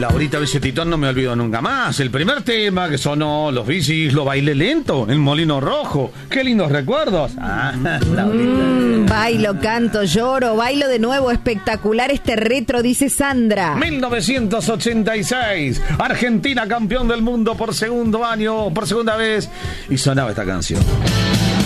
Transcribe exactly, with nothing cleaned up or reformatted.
Laurita Becetitón no me olvido nunca más. El primer tema que sonó, los bicis, lo bailé lento, el Molino Rojo. Qué lindos recuerdos. Ah, mm, bailo, canto, lloro, bailo de nuevo, espectacular este retro, dice Sandra. mil novecientos ochenta y seis, Argentina campeón del mundo por segundo año, por segunda vez, y sonaba esta canción.